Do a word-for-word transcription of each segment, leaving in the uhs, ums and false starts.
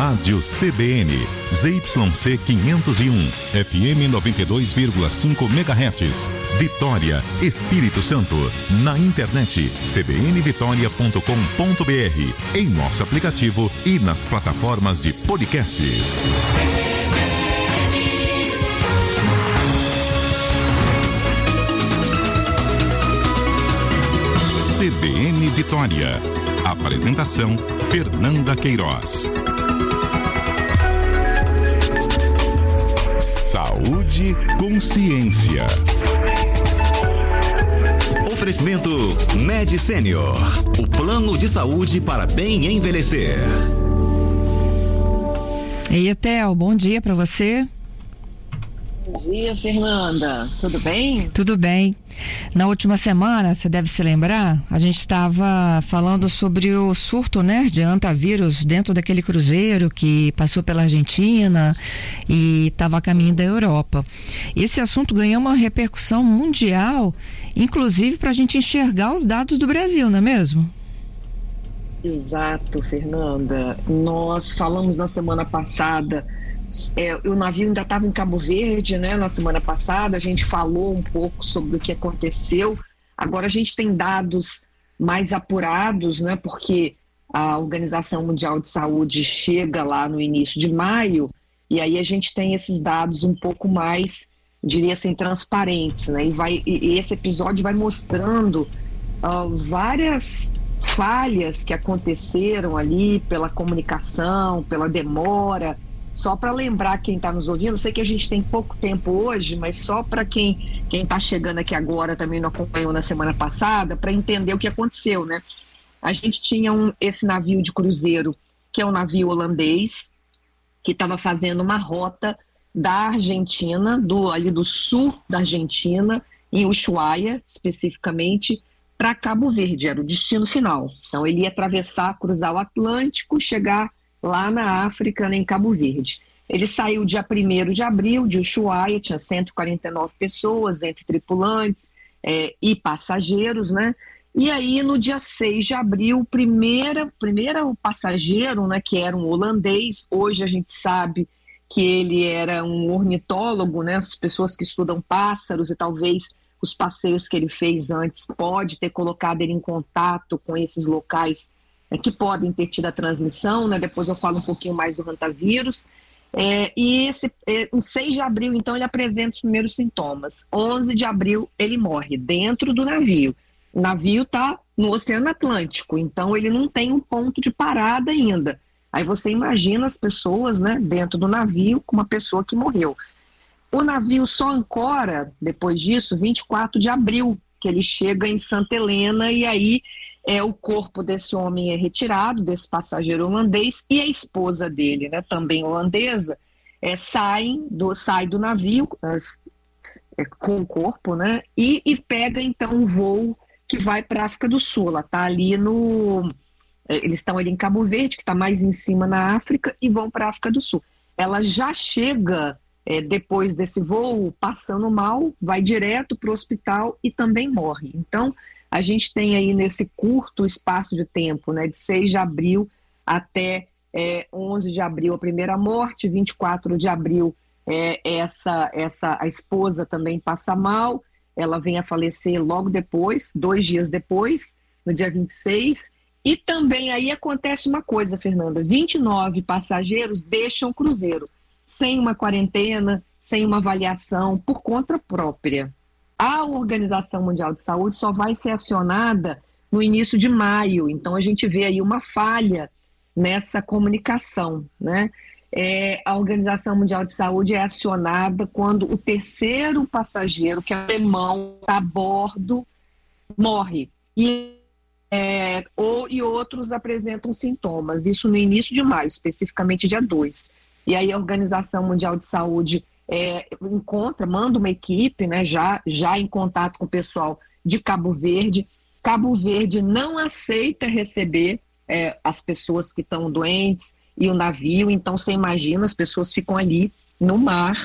Rádio C B N, Z Y C quinhentos e um, F M noventa e dois vírgula cinco megahertz, Vitória, Espírito Santo. Na internet, c b n vitória ponto com ponto b r, em nosso aplicativo e nas plataformas de podcasts. C B N Vitória. Apresentação: Fernanda Queiroz. Saúde, consciência. Oferecimento Med Senior, o plano de saúde para bem envelhecer. E Etel, bom dia para você. Bom dia, Fernanda. Tudo bem? Tudo bem. Na última semana, você deve se lembrar, a gente estava falando sobre o surto, né, de hantavírus dentro daquele cruzeiro que passou pela Argentina e estava a caminho da Europa. Esse assunto ganhou uma repercussão mundial, inclusive para a gente enxergar os dados do Brasil, não é mesmo? Exato, Fernanda. Nós falamos na semana passada. É, o navio ainda estava em Cabo Verde, né? Na semana passada a gente falou um pouco sobre o que aconteceu. Agora a gente tem dados mais apurados, né? Porque a Organização Mundial de Saúde chega lá no início de maio e aí a gente tem esses dados um pouco mais, diria assim, transparentes, né? E, vai, e esse episódio vai mostrando uh, várias falhas que aconteceram ali pela comunicação, pela demora. Só para lembrar quem está nos ouvindo, sei que a gente tem pouco tempo hoje, mas só para quem quem está chegando aqui agora também não acompanhou na semana passada, para entender o que aconteceu, né? A gente tinha um, esse navio de cruzeiro, que é um navio holandês, que estava fazendo uma rota da Argentina, do, ali do sul da Argentina, em Ushuaia, especificamente, para Cabo Verde, era o destino final. Então ele ia atravessar, cruzar o Atlântico, chegar lá na África, em Cabo Verde. Ele saiu dia primeiro de abril de Ushuaia, tinha cento e quarenta e nove pessoas, entre tripulantes é, e passageiros, né? E aí, no dia seis de abril, primeira, primeira o passageiro, né, que era um holandês, hoje a gente sabe que ele era um ornitólogo, né? As pessoas que estudam pássaros e talvez os passeios que ele fez antes pode ter colocado ele em contato com esses locais que podem ter tido a transmissão, né? Depois eu falo um pouquinho mais do hantavírus. É, e esse, é, em seis de abril, então, ele apresenta os primeiros sintomas. onze de abril, ele morre dentro do navio. O navio está no Oceano Atlântico, então ele não tem um ponto de parada ainda. Aí você imagina as pessoas, né, dentro do navio com uma pessoa que morreu. O navio só ancora, depois disso, vinte e quatro de abril, que ele chega em Santa Helena, e aí É, o corpo desse homem é retirado, desse passageiro holandês, e a esposa dele, né, também holandesa, é, saem do, sai do navio as, é, com o corpo, né, e, e pega então um voo que vai para a África do Sul. Ela está ali no... É, eles estão ali em Cabo Verde, que está mais em cima na África, e vão para a África do Sul. Ela já chega, é, depois desse voo, passando mal, vai direto para o hospital e também morre. Então, a gente tem aí nesse curto espaço de tempo, né, de seis de abril até é, onze de abril a primeira morte, vinte e quatro de abril é, essa, essa, a esposa também passa mal, ela vem a falecer logo depois, dois dias depois, no dia vinte e seis, e também aí acontece uma coisa, Fernanda, vinte e nove passageiros deixam o cruzeiro, sem uma quarentena, sem uma avaliação, por conta própria. A Organização Mundial de Saúde só vai ser acionada no início de maio, então a gente vê aí uma falha nessa comunicação, né? É, a Organização Mundial de Saúde é acionada quando o terceiro passageiro, que é alemão, está a bordo, morre, e, é, ou, e outros apresentam sintomas, isso no início de maio, especificamente dia dois. E aí a Organização Mundial de Saúde É, encontra, manda uma equipe, né, já, já em contato com o pessoal de Cabo Verde. Cabo Verde não aceita receber é, as pessoas que estão doentes e o navio, então você imagina, as pessoas ficam ali no mar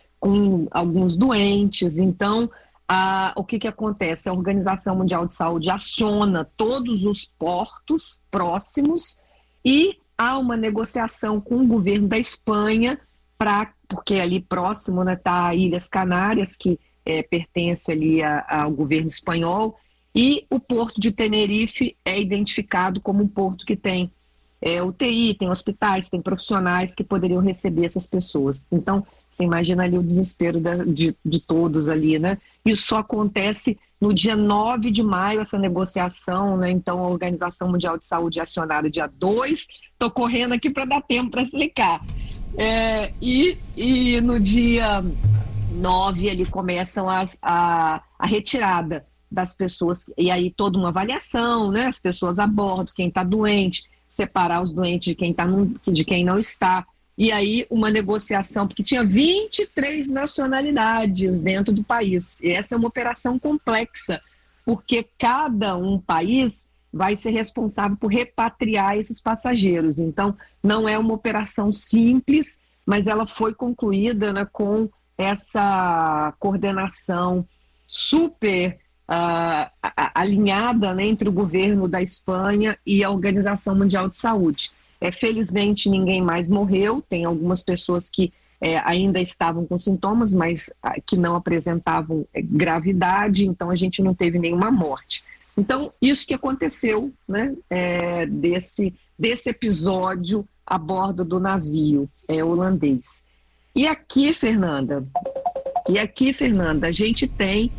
com alguns doentes. Então a, o que, que acontece? A Organização Mundial de Saúde aciona todos os portos próximos e há uma negociação com o governo da Espanha, pra, porque ali próximo está, né, tá a Ilhas Canárias, que é, pertence ali a, ao governo espanhol, e o porto de Tenerife é identificado como um porto que tem é, U T I, tem hospitais, tem profissionais que poderiam receber essas pessoas. Então, você imagina ali o desespero da, de, de todos ali, né? Isso só acontece no dia nove de maio, essa negociação, né? Então, a Organização Mundial de Saúde é acionada dia dois. Estou correndo aqui para dar tempo para explicar. É, e, e no dia nove, ele começam as, a, a retirada das pessoas, e aí toda uma avaliação, né? As pessoas a bordo, quem está doente, separar os doentes de quem, tá num, de quem não está. E aí uma negociação, porque tinha vinte e três nacionalidades dentro do país. E essa é uma operação complexa, porque cada um país vai ser responsável por repatriar esses passageiros. Então, não é uma operação simples, mas ela foi concluída, né, com essa coordenação super uh, alinhada, né, entre o governo da Espanha e a Organização Mundial de Saúde. É, felizmente ninguém mais morreu, tem algumas pessoas que é, ainda estavam com sintomas, mas ah, que não apresentavam é, gravidade, então a gente não teve nenhuma morte. Então, isso que aconteceu, né, é, desse, desse episódio a bordo do navio é, holandês. E aqui, Fernanda, e aqui, Fernanda, a gente tem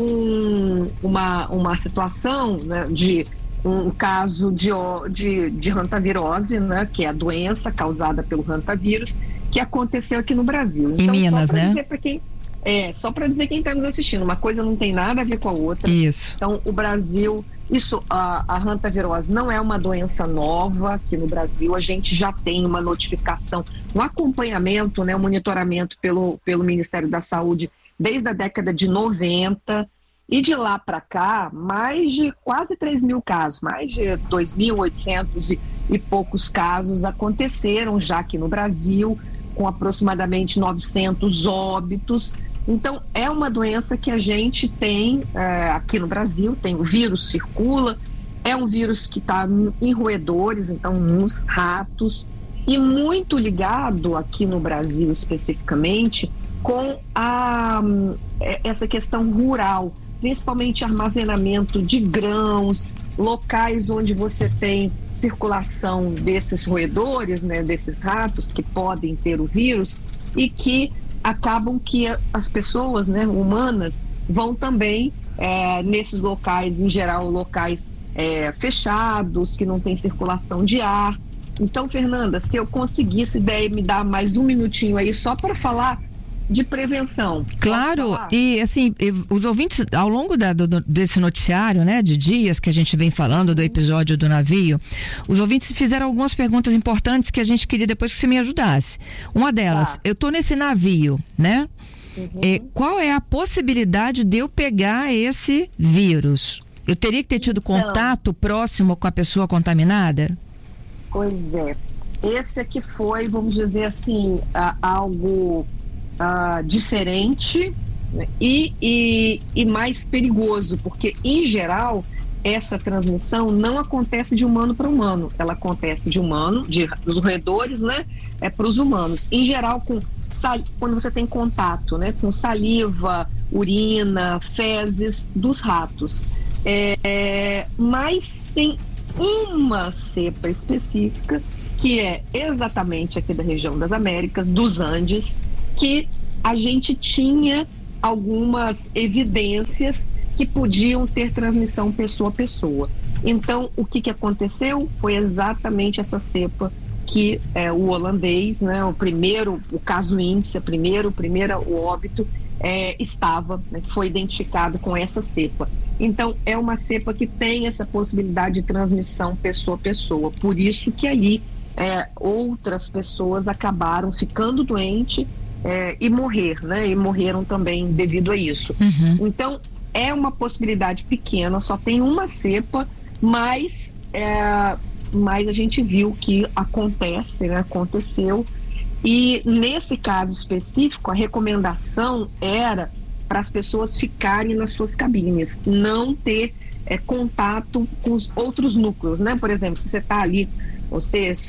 um, uma, uma situação, né, de um caso de, de, de hantavirose, né, que é a doença causada pelo hantavírus, que aconteceu aqui no Brasil. Em então, Minas, só para né? dizer para quem, é, só para dizer quem está nos assistindo, uma coisa não tem nada a ver com a outra. Isso. Então, o Brasil, isso, a, a hantavirose não é uma doença nova aqui no Brasil, a gente já tem uma notificação, um acompanhamento, né, um monitoramento pelo, pelo Ministério da Saúde desde a década de noventa. E de lá para cá, mais de quase três mil casos, mais de dois mil e oitocentos e, e poucos casos aconteceram já aqui no Brasil, com aproximadamente novecentos óbitos. Então, é uma doença que a gente tem é, aqui no Brasil, tem o vírus circula, é um vírus que está em roedores, então nos ratos, e muito ligado aqui no Brasil especificamente com a, essa questão rural, principalmente armazenamento de grãos, locais onde você tem circulação desses roedores, né, desses ratos que podem ter o vírus e que acabam que as pessoas, né, humanas vão também é, nesses locais, em geral locais é, fechados, que não tem circulação de ar. Então, Fernanda, se eu conseguisse daí, me dar mais um minutinho aí só para falar de prevenção. Claro, e assim, os ouvintes, ao longo da, do, desse noticiário, né, de dias que a gente vem falando do episódio do navio, os ouvintes fizeram algumas perguntas importantes que a gente queria depois que você me ajudasse. Uma delas, tá. Eu tô nesse navio, né? Uhum. É, qual é a possibilidade de eu pegar esse vírus? Eu teria que ter tido então, contato próximo com a pessoa contaminada? Pois é. Esse aqui foi, vamos dizer assim, algo Uh, diferente, né, e, e, e mais perigoso, porque em geral essa transmissão não acontece de humano para humano, ela acontece de humano, de, dos roedores, né, é, para os humanos. Em geral, com, sal, quando você tem contato, né, com saliva, urina, fezes dos ratos. É, mas tem uma cepa específica que é exatamente aqui da região das Américas, dos Andes, que a gente tinha algumas evidências que podiam ter transmissão pessoa a pessoa. Então, o que, que aconteceu foi exatamente essa cepa que é, o holandês, né, o primeiro, o caso índice, a primeiro, o primeiro o óbito, é, estava, né, foi identificado com essa cepa. Então, é uma cepa que tem essa possibilidade de transmissão pessoa a pessoa. Por isso que ali é, outras pessoas acabaram ficando doentes, É, e morrer, né? E morreram também devido a isso. Uhum. Então, é uma possibilidade pequena, só tem uma cepa, mas, é, mas a gente viu que acontece, né? Aconteceu. E nesse caso específico, a recomendação era para as pessoas ficarem nas suas cabines, não ter é, contato com os outros núcleos, né? Por exemplo, se você está ali, você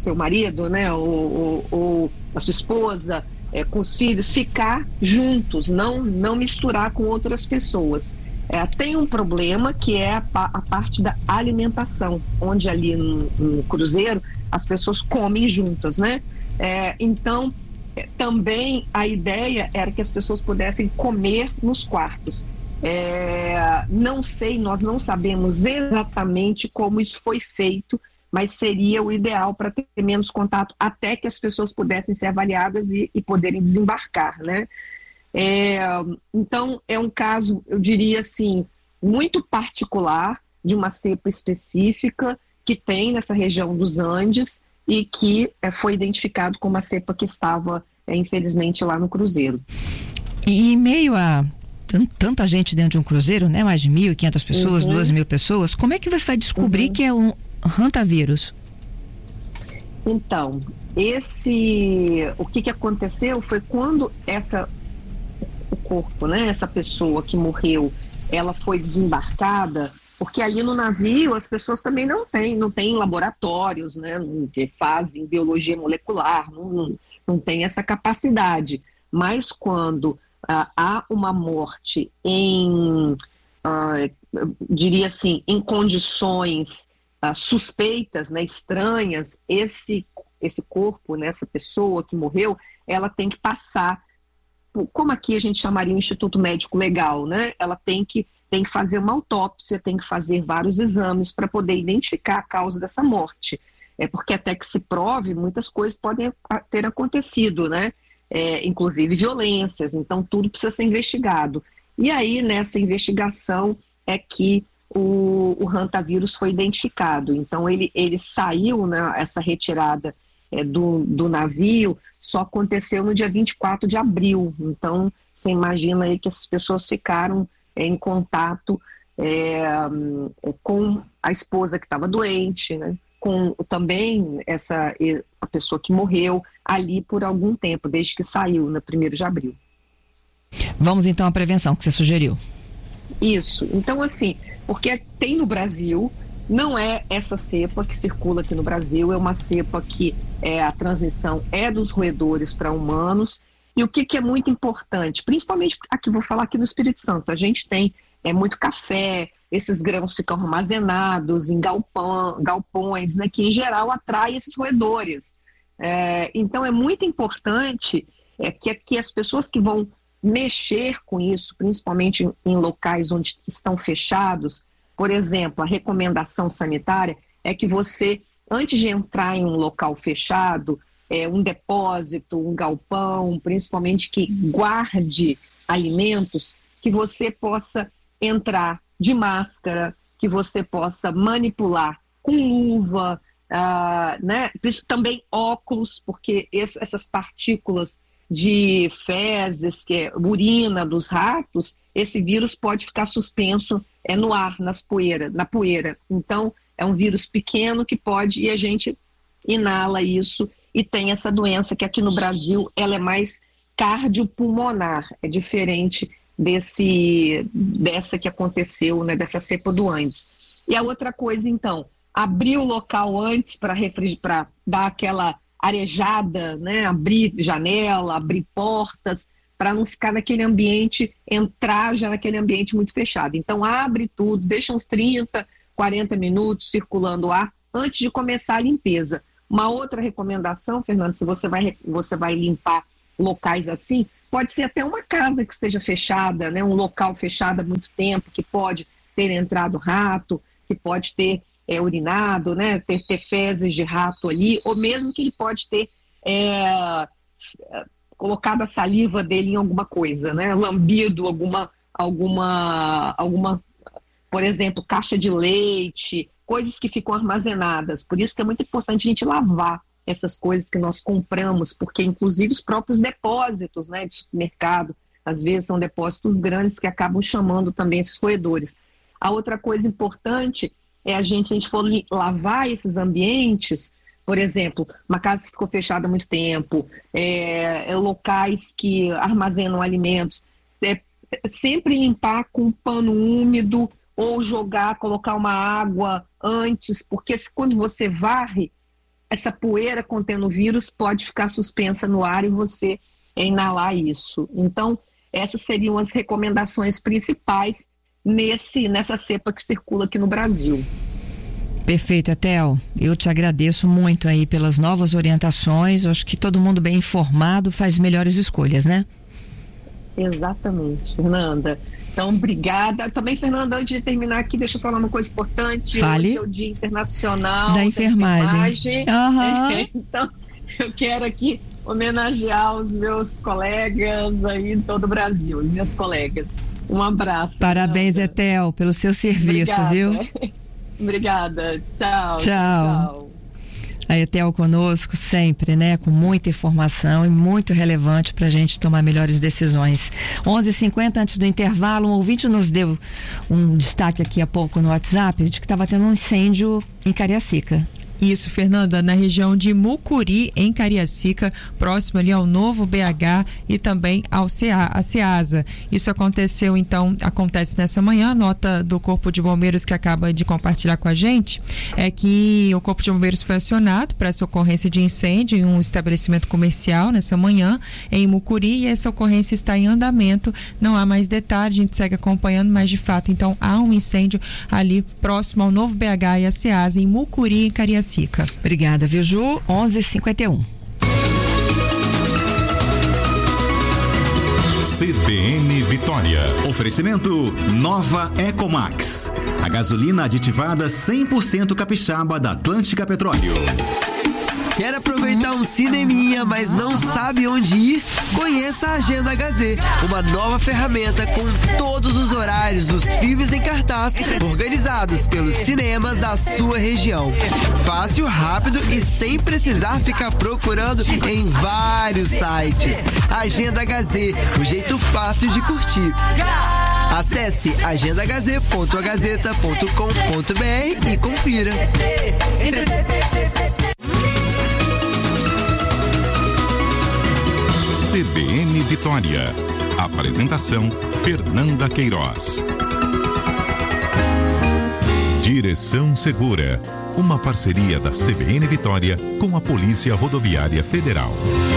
seu marido, né, ou, ou, ou a sua esposa, é, com os filhos, ficar juntos, não, não misturar com outras pessoas. É, tem um problema que é a, a parte da alimentação, onde ali no, no cruzeiro as pessoas comem juntas, né? É, então, é, também a ideia era que as pessoas pudessem comer nos quartos. É, não sei, nós não sabemos exatamente como isso foi feito, mas seria o ideal para ter menos contato, até que as pessoas pudessem ser avaliadas e, e poderem desembarcar, né? É, então, é um caso, eu diria assim, muito particular, de uma cepa específica que tem nessa região dos Andes e que é, foi identificado como a cepa que estava, é, infelizmente, lá no cruzeiro. E em meio a tanta gente dentro de um cruzeiro, né? Mais de mil e quinhentas pessoas, uhum. duas mil pessoas, como é que você vai descobrir uhum. que é um hantavírus? Então, esse, o que que aconteceu foi quando essa o corpo, né, essa pessoa que morreu, ela foi desembarcada, porque ali no navio as pessoas também não têm, não têm laboratórios, né, que fazem biologia molecular, não, não, não tem essa capacidade. Mas quando ah, há uma morte em, ah, diria assim, em condições ah, suspeitas, né, estranhas, esse, esse corpo, né, essa pessoa que morreu, ela tem que passar, como aqui a gente chamaria um instituto médico legal, né? Ela tem que, tem que fazer uma autópsia, tem que fazer vários exames para poder identificar a causa dessa morte. É porque até que se prove, muitas coisas podem ter acontecido, né? É, inclusive violências, então tudo precisa ser investigado. E aí, nessa investigação, é que o, o hantavírus foi identificado. Então, ele, ele saiu, né, essa retirada é, do, do navio, só aconteceu no dia vinte e quatro de abril. Então, você imagina aí que as pessoas ficaram é, em contato é, com a esposa que estava doente, né? Com também essa, a pessoa que morreu ali por algum tempo, desde que saiu, no primeiro de abril. Vamos então à prevenção que você sugeriu. Isso. Então, assim, porque tem no Brasil, não é essa cepa que circula aqui no Brasil, é uma cepa que é, a transmissão é dos roedores para humanos. E o que, que é muito importante, principalmente aqui, vou falar aqui no Espírito Santo, a gente tem é, muito café, esses grãos ficam armazenados em galpão, galpões, né, que em geral atraem esses roedores. É, então é muito importante é, que, que as pessoas que vão mexer com isso, principalmente em, em locais onde estão fechados, por exemplo, a recomendação sanitária é que você, antes de entrar em um local fechado, é, um depósito, um galpão, principalmente que guarde alimentos, que você possa entrar de máscara, que você possa manipular com luva, ah, né? Também óculos, porque esse, essas partículas de fezes, que é urina dos ratos, esse vírus pode ficar suspenso é, no ar, nas poeira, na poeira. Então, é um vírus pequeno que pode, e a gente inala isso, e tem essa doença que aqui no Brasil, ela é mais cardiopulmonar, é diferente desse, dessa que aconteceu, né, dessa cepa do Andes. E a outra coisa, então, abrir o local antes para para dar aquela arejada, né, abrir janela, abrir portas, para não ficar naquele ambiente, entrar já naquele ambiente muito fechado. Então abre tudo, deixa uns trinta, quarenta minutos circulando o ar antes de começar a limpeza. Uma outra recomendação, Fernando, se você vai, você vai limpar locais assim, pode ser até uma casa que esteja fechada, né, um local fechado há muito tempo, que pode ter entrado rato, que pode ter É, urinado, né, ter, ter fezes de rato ali, ou mesmo que ele pode ter é, colocado a saliva dele em alguma coisa, né, lambido alguma, alguma, alguma, por exemplo, caixa de leite, coisas que ficam armazenadas. Por isso que é muito importante a gente lavar essas coisas que nós compramos, porque inclusive os próprios depósitos, né, de supermercado, às vezes são depósitos grandes que acabam chamando também esses roedores. A outra coisa importante é a gente, se a gente for lavar esses ambientes, por exemplo, uma casa que ficou fechada há muito tempo, é, é, locais que armazenam alimentos, é, sempre limpar com um pano úmido ou jogar, colocar uma água antes, porque quando você varre, essa poeira contendo o vírus pode ficar suspensa no ar e você inalar isso. Então, essas seriam as recomendações principais nesse, nessa cepa que circula aqui no Brasil. Perfeito, Etel. Eu te agradeço muito aí pelas novas orientações. Eu acho que todo mundo bem informado faz melhores escolhas, né? Exatamente, Fernanda. Então, obrigada. Também, Fernanda, antes de terminar aqui, deixa eu falar uma coisa importante. Fale. Hoje é o Dia Internacional da enfermagem. Da enfermagem. Uhum. Então, eu quero aqui homenagear os meus colegas aí em todo o Brasil, os meus colegas. Um abraço. Parabéns, Fernanda. Etel, pelo seu serviço, Obrigada. viu? Obrigada. Tchau. Tchau. Tchau. A Etel conosco sempre, né? Com muita informação e muito relevante para a gente tomar melhores decisões. onze e cinquenta, antes do intervalo, um ouvinte nos deu um destaque aqui há pouco no WhatsApp de que estava tendo um incêndio em Cariacica. Isso, Fernanda, na região de Mucuri, em Cariacica, próximo ali ao Novo B H e também ao C A, a CEASA. Isso aconteceu, então, acontece nessa manhã. A nota do Corpo de Bombeiros que acaba de compartilhar com a gente é que o Corpo de Bombeiros foi acionado para essa ocorrência de incêndio em um estabelecimento comercial nessa manhã em Mucuri, e essa ocorrência está em andamento. Não há mais detalhes, a gente segue acompanhando, mas de fato, então, há um incêndio ali próximo ao Novo B H e a CEASA em Mucuri, em Cariacica. Obrigada, viu, Ju? onze e cinquenta e um. C B N Vitória. Oferecimento Nova Ecomax. A gasolina aditivada cem por cento capixaba da Atlântica Petróleo. Quer aproveitar um cineminha, mas não sabe onde ir? Conheça a Agenda H Z, uma nova ferramenta com todos os horários dos filmes em cartaz, organizados pelos cinemas da sua região. Fácil, rápido e sem precisar ficar procurando em vários sites. Agenda H Z, o jeito fácil de curtir. Acesse agenda h z ponto a gazeta ponto com ponto b r e confira. C B N Vitória. Apresentação: Fernanda Queiroz. Direção Segura. Uma parceria da C B N Vitória com a Polícia Rodoviária Federal.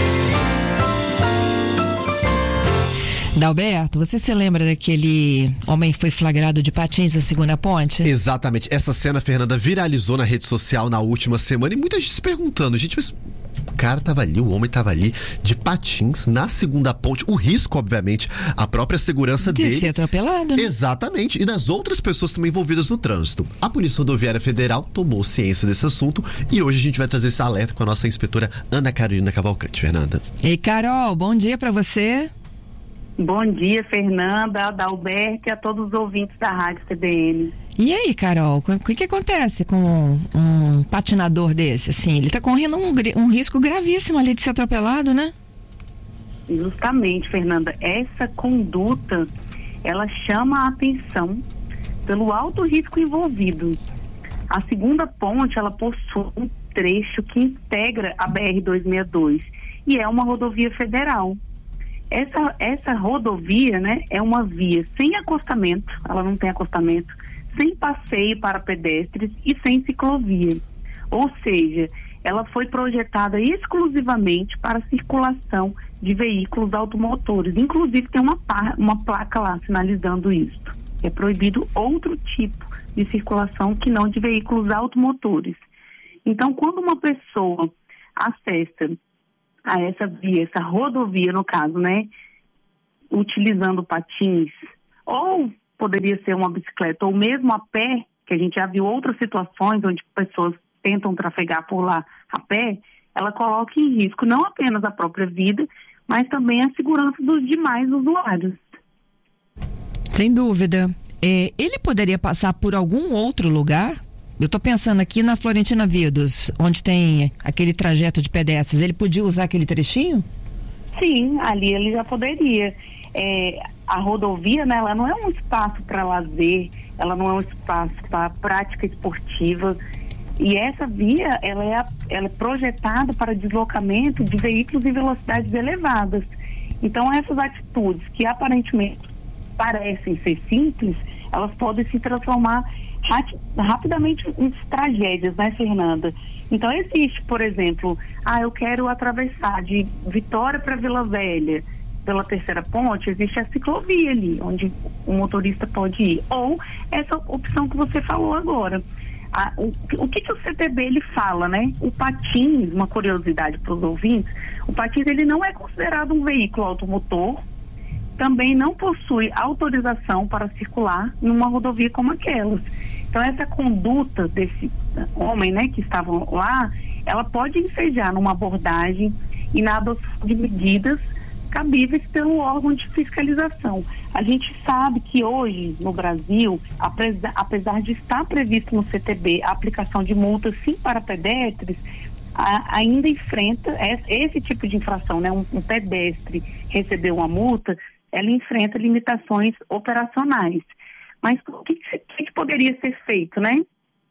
Dalberto, você se lembra daquele homem que foi flagrado de patins na segunda ponte? Exatamente. Essa cena, Fernanda, viralizou na rede social na última semana e muita gente se perguntando, gente, mas o cara tava ali, o homem tava ali de patins na segunda ponte. O risco, obviamente, a própria segurança de dele. ser atropelado, né? Exatamente. E das outras pessoas também envolvidas no trânsito. A Polícia Rodoviária Federal tomou ciência desse assunto e hoje a gente vai trazer esse alerta com a nossa inspetora Ana Carolina Cavalcante. Fernanda. Ei, Carol, bom dia pra você. Bom dia, Fernanda, Adalberto e a todos os ouvintes da Rádio C B N. E aí, Carol, o que, que acontece com um, um patinador desse? Assim, ele está correndo um, um risco gravíssimo ali de ser atropelado, né? Justamente, Fernanda, essa conduta, ela chama a atenção pelo alto risco envolvido. A segunda ponte, ela possui um trecho que integra a B R duzentos e sessenta e dois e é uma rodovia federal. Essa, essa rodovia, né, é uma via sem acostamento, ela não tem acostamento, sem passeio para pedestres e sem ciclovia. Ou seja, ela foi projetada exclusivamente para circulação de veículos automotores. Inclusive tem uma, uma placa lá sinalizando isso. É proibido outro tipo de circulação que não de veículos automotores. Então, quando uma pessoa acessa a essa via, essa rodovia no caso, né, utilizando patins, ou poderia ser uma bicicleta, ou mesmo a pé, que a gente já viu outras situações onde pessoas tentam trafegar por lá a pé, ela coloca em risco não apenas a própria vida, mas também a segurança dos demais usuários. Sem dúvida. É, ele poderia passar por algum outro lugar? Eu estou pensando aqui na Florentina Vidos, onde tem aquele trajeto de pedestres. Ele podia usar aquele trechinho? Sim, ali ele já poderia. É, a rodovia, né, ela não é um espaço para lazer, ela não é um espaço para prática esportiva. E essa via, ela é, ela é projetada para deslocamento de veículos em velocidades elevadas. Então, essas atitudes que aparentemente parecem ser simples, elas podem se transformar rapidamente tragédias, né, Fernanda? Então existe, por exemplo, ah, eu quero atravessar de Vitória para Vila Velha pela terceira ponte, existe a ciclovia ali, onde o motorista pode ir. Ou essa opção que você falou agora. Ah, o, o que, que o C T B ele fala, né? O patins, uma curiosidade para os ouvintes, o patins ele não é considerado um veículo automotor, também não possui autorização para circular numa rodovia como aquelas. Então essa conduta desse homem, né, que estavam lá, ela pode ensejar numa abordagem e na adoção de medidas cabíveis pelo órgão de fiscalização. A gente sabe que hoje no Brasil, apesar, apesar de estar previsto no C T B a aplicação de multas sim para pedestres, a, ainda enfrenta esse, esse tipo de infração, né? Um, um pedestre receber uma multa, ela enfrenta limitações operacionais. Mas o que, que, que poderia ser feito, né?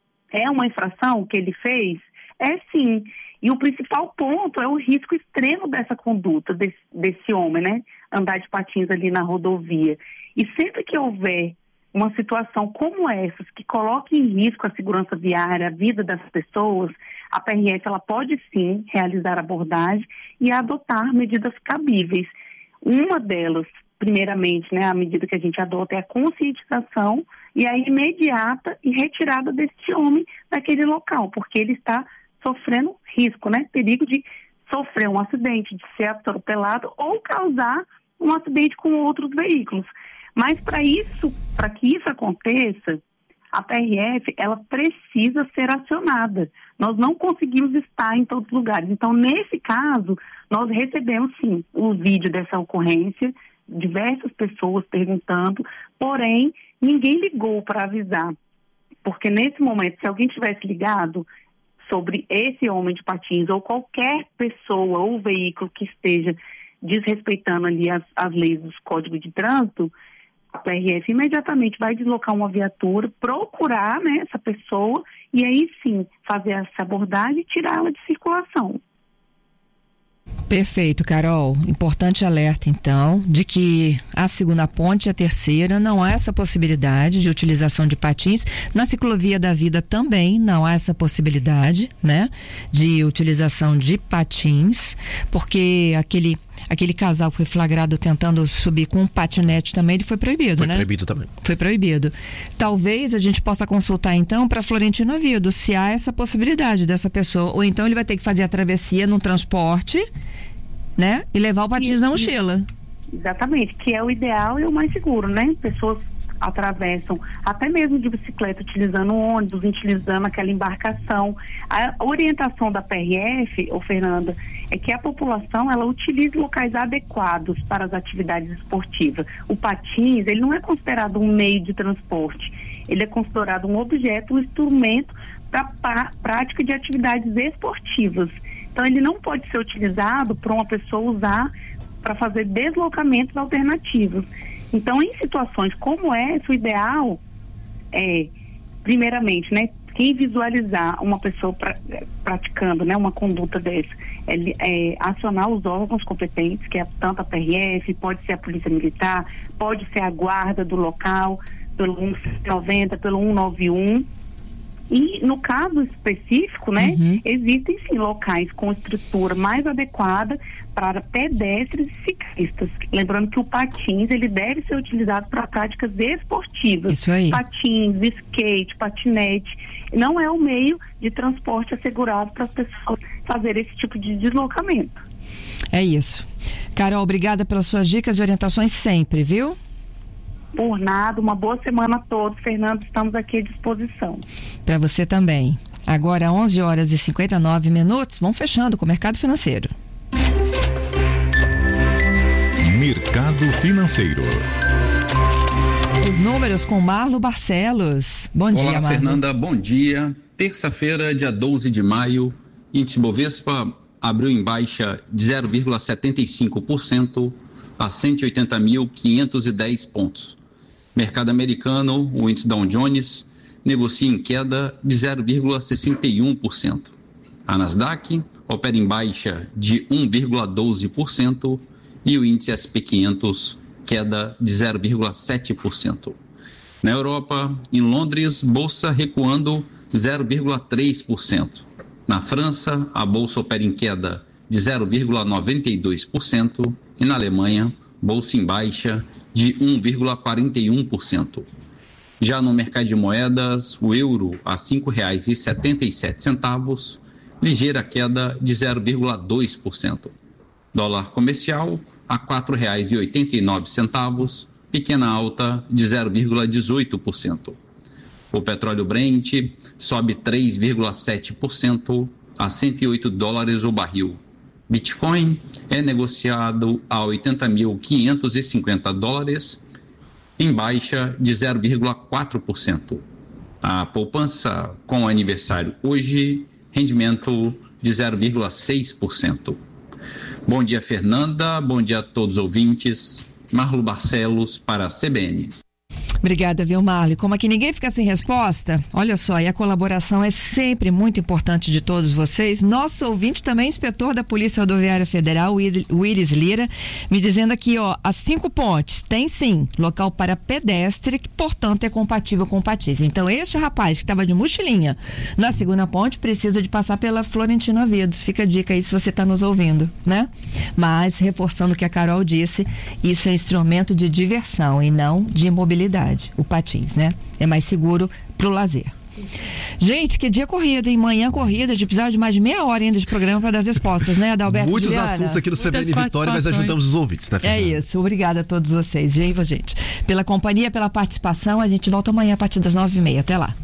É uma infração que ele fez? É sim. E o principal ponto é o risco extremo dessa conduta, desse, desse homem, né? Andar de patins ali na rodovia. E sempre que houver uma situação como essa, que coloque em risco a segurança viária, a vida das pessoas, a P R F ela pode sim realizar abordagem e adotar medidas cabíveis. Uma delas, primeiramente, né, a medida que a gente adota é a conscientização e a imediata e retirada desse homem daquele local, porque ele está sofrendo risco, né? Perigo de sofrer um acidente, de ser atropelado ou causar um acidente com outros veículos. Mas para isso, para que isso aconteça, a P R F, ela precisa ser acionada. Nós não conseguimos estar em todos os lugares. Então, nesse caso, nós recebemos, sim, o vídeo dessa ocorrência, diversas pessoas perguntando, porém, ninguém ligou para avisar. Porque nesse momento, se alguém tivesse ligado sobre esse homem de patins ou qualquer pessoa ou veículo que esteja desrespeitando ali as, as leis dos códigos de trânsito, a P R F imediatamente vai deslocar uma viatura, procurar, né, essa pessoa e aí sim fazer essa abordagem e tirá-la de circulação. Perfeito, Carol. Importante alerta, então, de que a segunda ponte e a terceira não há essa possibilidade de utilização de patins. Na ciclovia da vida também não há essa possibilidade, né, de utilização de patins, porque aquele aquele casal que foi flagrado tentando subir com um patinete também, ele foi proibido, foi né? Foi proibido também. Foi proibido. Talvez a gente possa consultar, então, para Florentino Avido, se há essa possibilidade dessa pessoa, ou então ele vai ter que fazer a travessia num transporte, né? E levar o patins na mochila. Exatamente, que é o ideal e o mais seguro, né? Pessoas atravessam, até mesmo de bicicleta, utilizando o ônibus, utilizando aquela embarcação. A orientação da P R F, ô Fernanda, é que a população, ela utilize locais adequados para as atividades esportivas. O patins, ele não é considerado um meio de transporte, ele é considerado um objeto, um instrumento para a prática de atividades esportivas. Então, ele não pode ser utilizado para uma pessoa usar para fazer deslocamentos alternativos. Então, em situações como essa, o ideal é, primeiramente, né, quem visualizar uma pessoa pra, praticando, né, uma conduta dessa, é, é acionar os órgãos competentes, que é tanto a P R F, pode ser a Polícia Militar, pode ser a guarda do local, pelo cento e noventa, pelo cento e noventa e um. E no caso específico, né, uhum. existem sim locais com estrutura mais adequada para pedestres e ciclistas. Lembrando que o patins, ele deve ser utilizado para práticas esportivas. Isso aí. Patins, skate, patinete. Não é o meio de transporte assegurado para as pessoas fazerem esse tipo de deslocamento. É isso. Carol, obrigada pelas suas dicas e orientações sempre, viu? Por nada, uma boa semana a todos, Fernando, estamos aqui à disposição. Para você também. Agora onze horas e cinquenta e nove minutos, vamos fechando com o mercado financeiro. Mercado financeiro. Os números com Marlo Barcelos. Bom Olá, dia, Marlo. Fernanda, bom dia. Terça-feira, dia doze de maio, índice Bovespa abriu em baixa de zero vírgula setenta e cinco por cento a cento e oitenta mil quinhentos e dez pontos. Mercado americano, o índice Dow Jones negocia em queda de zero vírgula sessenta e um por cento. A Nasdaq opera em baixa de um vírgula doze por cento e o índice S and P quinhentos queda de zero vírgula sete por cento. Na Europa, em Londres, bolsa recuando zero vírgula três por cento. Na França, a bolsa opera em queda de zero vírgula noventa e dois por cento e na Alemanha, bolsa em baixa de um vírgula quarenta e um por cento. Já no mercado de moedas, o euro a cinco reais e setenta e sete centavos, ligeira queda de zero vírgula dois por cento. Dólar comercial a quatro reais e oitenta e nove centavos, pequena alta de zero vírgula dezoito por cento. O petróleo Brent sobe três vírgula sete por cento a cento e oito dólares o barril. Bitcoin é negociado a oitenta mil quinhentos e cinquenta dólares, em baixa de zero vírgula quatro por cento. A poupança com aniversário hoje, rendimento de zero vírgula seis por cento. Bom dia, Fernanda. Bom dia a todos os ouvintes. Marlo Barcelos para a C B N. Obrigada, viu, Marli? Como aqui ninguém fica sem resposta, olha só, e a colaboração é sempre muito importante de todos vocês. Nosso ouvinte também, inspetor da Polícia Rodoviária Federal, o Iris Lira, me dizendo aqui, ó, as cinco pontes tem sim local para pedestre, que portanto é compatível com o Patins. Então, este rapaz que estava de mochilinha na segunda ponte precisa de passar pela Florentino Avidos. Fica a dica aí se você está nos ouvindo, né? Mas, reforçando o que a Carol disse, isso é instrumento de diversão e não de mobilidade. O Patins, né? É mais seguro pro lazer. Gente, que dia corrido, hein? Manhã corrida, de precisar de mais de meia hora ainda de programa para dar as respostas, né, Adalberto? Muitos Juliana? assuntos aqui no C B N Vitória, mas ajudamos os ouvintes, né, Fernanda? É isso, obrigada a todos vocês, viu, gente? Pela companhia, pela participação, a gente volta amanhã a partir das nove e meia. Até lá.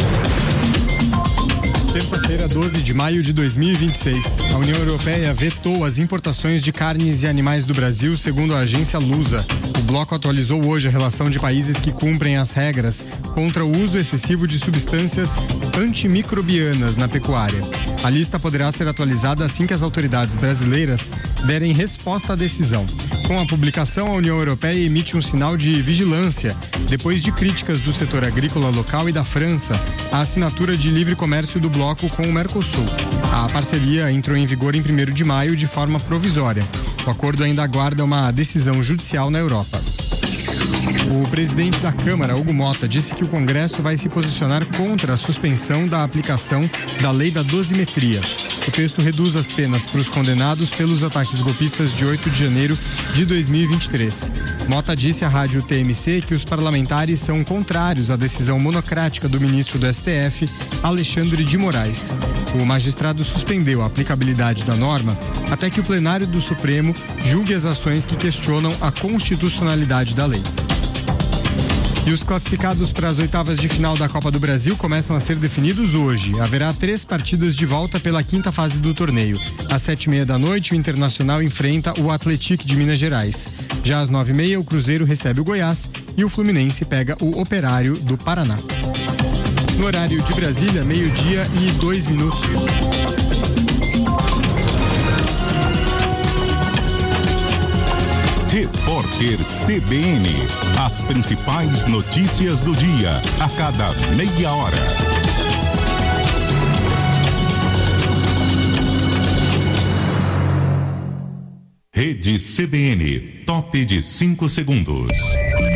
Terça-feira, doze de maio de dois mil e vinte e seis. A União Europeia vetou as importações de carnes e animais do Brasil, segundo a agência Lusa. O bloco atualizou hoje a relação de países que cumprem as regras contra o uso excessivo de substâncias antimicrobianas na pecuária. A lista poderá ser atualizada assim que as autoridades brasileiras derem resposta à decisão. Com a publicação, a União Europeia emite um sinal de vigilância, depois de críticas do setor agrícola local e da França, à assinatura de livre comércio do bloco com o Mercosul. A parceria entrou em vigor em primeiro de maio de forma provisória. O acordo ainda aguarda uma decisão judicial na Europa. O presidente da Câmara, Hugo Mota, disse que o Congresso vai se posicionar contra a suspensão da aplicação da lei da dosimetria. O texto reduz as penas para os condenados pelos ataques golpistas de oito de janeiro de dois mil e vinte e três. Mota disse à rádio T M C que os parlamentares são contrários à decisão monocrática do ministro do S T F, Alexandre de Moraes. O magistrado suspendeu a aplicabilidade da norma até que o plenário do Supremo julgue as ações que questionam a constitucionalidade da lei. E os classificados para as oitavas de final da Copa do Brasil começam a ser definidos hoje. Haverá três partidas de volta pela quinta fase do torneio. Às sete e meia da noite, o Internacional enfrenta o Atlético de Minas Gerais. Já às nove e meia, o Cruzeiro recebe o Goiás e o Fluminense pega o Operário do Paraná. No horário de Brasília, meio-dia e dois minutos. Repórter C B N. As principais notícias do dia, a cada meia hora. Rede C B N, top de cinco segundos.